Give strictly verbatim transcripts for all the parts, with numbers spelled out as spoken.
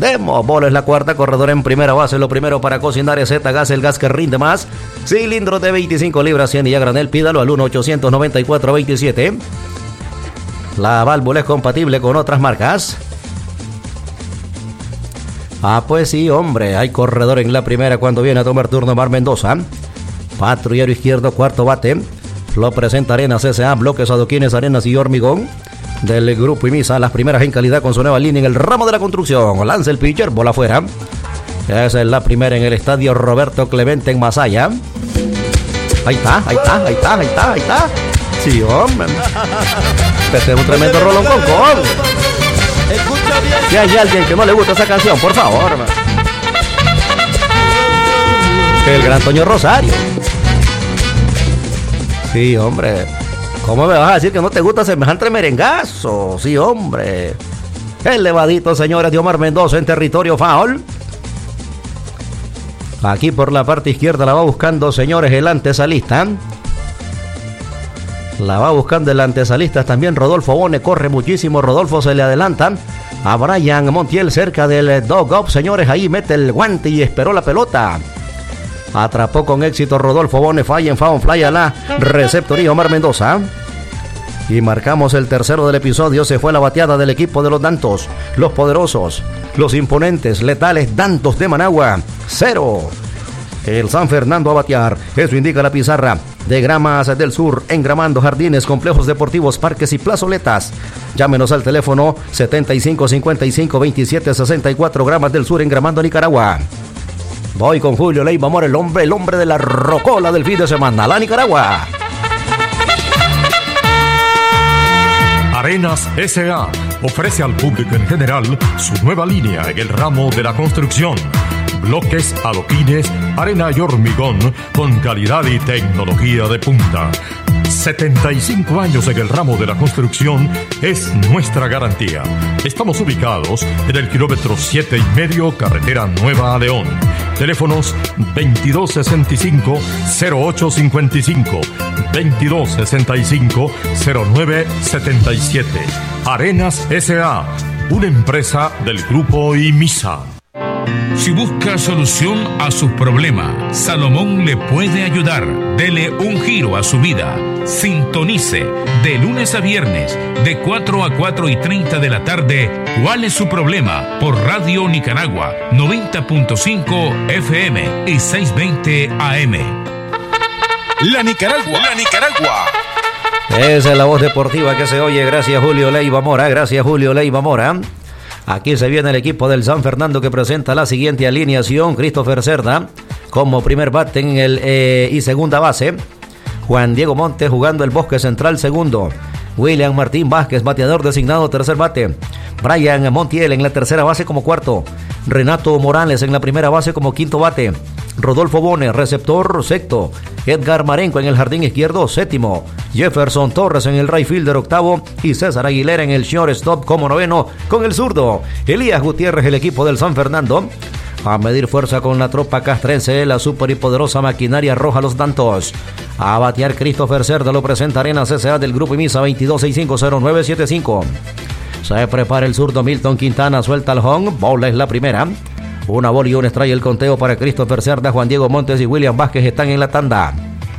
Demo, bola es la cuarta, corredor en primera base, lo primero para cocinar es Z-Gas, el gas que rinde más. Cilindro de veinticinco libras, cien y a granel, pídalo al uno ochocientos noventa y cuatro veintisiete. La válvula es compatible con otras marcas. Ah, pues sí, hombre, hay corredor en la primera cuando viene a tomar turno Mar Mendoza. Patrullero izquierdo, cuarto bate. Lo presenta Arenas S A, bloques, adoquines, arenas y hormigón. Del grupo Imisa, las primeras en calidad con su nueva línea en el ramo de la construcción. Lanza el pitcher, bola afuera. Esa es la primera en el estadio Roberto Clemente en Masaya. Ahí está, ahí está, ahí está, ahí está, ahí está. Sí, hombre. Este es un tremendo rolón con con. Si hay alguien que no le gusta esa canción, por favor. El gran Toño Rosario. Sí, hombre. ¿Cómo me vas a decir que no te gusta semejante merengazo? Sí, hombre. El levadito, señores, de Omar Mendoza en territorio foul. Aquí por la parte izquierda la va buscando, señores, el antesalista. La va buscando el antesalista también. Rodolfo Bone corre muchísimo. Rodolfo se le adelanta a Brian Montiel cerca del dog-up, señores. Ahí mete el guante y esperó la pelota. Atrapó con éxito Rodolfo Bone. Falla en foul fly a la receptoría Omar Mendoza. Y marcamos el tercero del episodio. Se fue la bateada del equipo de los Dantos. Los poderosos, los imponentes, letales Dantos de Managua. Cero. El San Fernando a batear. Eso indica la pizarra de Gramas del Sur. Engramando jardines, complejos deportivos, parques y plazoletas. Llámenos al teléfono setenta y cinco cincuenta y cinco veintisiete sesenta y cuatro. Gramas del Sur, Engramando, Nicaragua. Voy con Julio Leiva Amor, el hombre, el hombre de la rocola del fin de semana. La Nicaragua. Arenas S A ofrece al público en general su nueva línea en el ramo de la construcción. Bloques, adoquines, arena y hormigón con calidad y tecnología de punta. setenta y cinco años en el ramo de la construcción es nuestra garantía. Estamos ubicados en el kilómetro siete y medio, carretera Nueva a León. Teléfonos veintidós sesenta y cinco cero ocho cincuenta y cinco, veintidós sesenta y cinco cero nueve setenta y siete. Arenas S A, una empresa del grupo Imisa. Si busca solución a sus problemas, Salomón le puede ayudar. Dele un giro a su vida. Sintonice de lunes a viernes de cuatro a cuatro y treinta de la tarde. ¿Cuál es su problema? Por Radio Nicaragua noventa punto cinco F M y seiscientos veinte A M. La Nicaragua, la Nicaragua. Esa es la voz deportiva que se oye. Gracias Julio Leiva Mora. Gracias Julio Leiva Mora. Aquí se viene el equipo del San Fernando que presenta la siguiente alineación. Christopher Cerda como primer bate en el eh, y segunda base. Juan Diego Montes jugando el bosque central segundo. William Martín Vázquez, bateador designado, tercer bate. Brian Montiel en la tercera base como cuarto. Renato Morales en la primera base como quinto bate. Rodolfo Bone, receptor sexto. Edgar Marenco en el jardín izquierdo, séptimo. Jefferson Torres en el right fielder, octavo. Y César Aguilera en el shortstop como noveno con el zurdo. Elías Gutiérrez, el equipo del San Fernando. A medir fuerza con la tropa castrense, la super y poderosa maquinaria roja Los Dantos. A batear Christopher Cerda, lo presenta Arenas S A del grupo Imisa veintidós sesenta y cinco cero nueve setenta y cinco. Se prepara el zurdo Milton Quintana, suelta el home, bola es la primera. Una bola y un strike el conteo para Christopher Cerda. Juan Diego Montes y William Vázquez están en la tanda.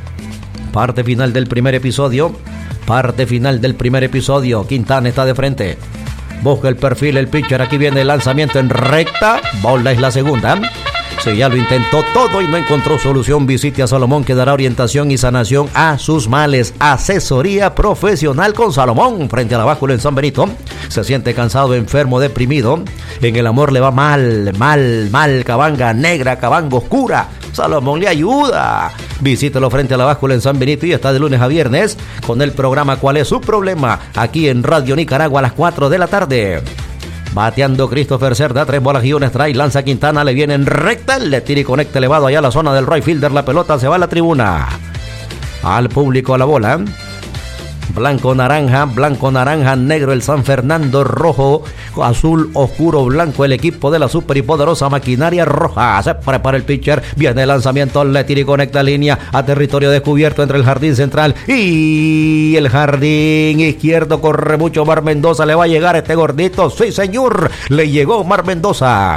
Parte final del primer episodio. Parte final del primer episodio. Quintana está de frente. Busca el perfil, el pitcher. Aquí viene el lanzamiento en recta. Bola es la segunda. Si ya lo intentó todo y no encontró solución, visite a Salomón que dará orientación y sanación a sus males. Asesoría profesional con Salomón frente a la báscula en San Benito. Se siente cansado, enfermo, deprimido. En el amor le va mal, mal, mal. Cabanga negra, cabanga oscura. Salomón le ayuda. Visítelo frente a la báscula en San Benito y está de lunes a viernes con el programa ¿Cuál es su problema? Aquí en Radio Nicaragua a las cuatro de la tarde. Bateando Christopher Cerda, tres bolas y un strike, lanza Quintana, le viene en recta, le tira y conecta elevado allá a la zona del right fielder, la pelota se va a la tribuna. Al público a la bola. Blanco, naranja, blanco, naranja, negro el San Fernando, rojo, azul, oscuro, blanco el equipo de la super y poderosa maquinaria roja. Se prepara el pitcher, viene el lanzamiento, le tira y conecta línea a territorio descubierto entre el jardín central y el jardín izquierdo. Corre mucho Omar Mendoza, le va a llegar este gordito, sí señor, le llegó Omar Mendoza.